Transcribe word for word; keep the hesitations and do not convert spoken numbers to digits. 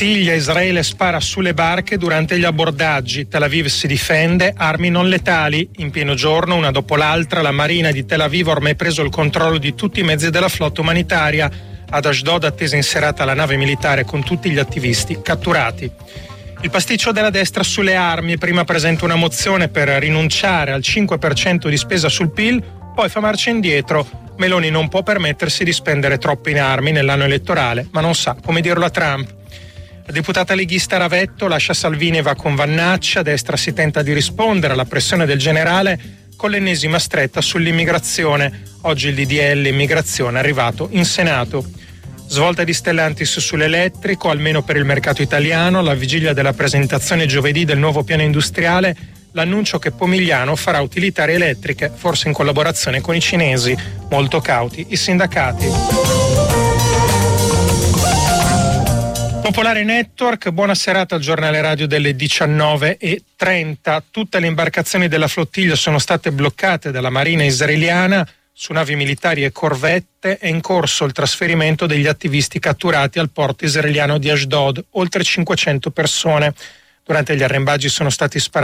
flottiglia, Israele spara sulle barche durante gli abbordaggi. Tel Aviv si difende, armi non letali. In pieno giorno, una dopo l'altra, la Marina di Tel Aviv ha ormai preso il controllo di tutti i mezzi della flotta umanitaria. Ad Ashdod attesa in serata la nave militare con tutti gli attivisti catturati. Il pasticcio della destra sulle armi: prima presenta una mozione per rinunciare al cinque per cento di spesa sul P I L, poi fa marcia indietro. Meloni non può permettersi di spendere troppo in armi nell'anno elettorale, ma non sa come dirlo a Trump. La deputata leghista Ravetto lascia Salvini e va con Vannacci. A destra si tenta di rispondere alla pressione del generale con l'ennesima stretta sull'immigrazione. Oggi il D D L immigrazione è arrivato in Senato. Svolta di Stellantis sull'elettrico, almeno per il mercato italiano. Alla vigilia della presentazione giovedì del nuovo piano industriale, l'annuncio che Pomigliano farà utilitarie elettriche, forse in collaborazione con i cinesi, molto cauti i sindacati. Popolare Network, buona serata al giornale radio delle diciannove e trenta. Tutte le imbarcazioni della flottiglia sono state bloccate dalla Marina israeliana. Su navi militari e corvette è in corso il trasferimento degli attivisti catturati al porto israeliano di Ashdod, oltre cinquecento persone. Durante gli arrembaggi sono stati sparati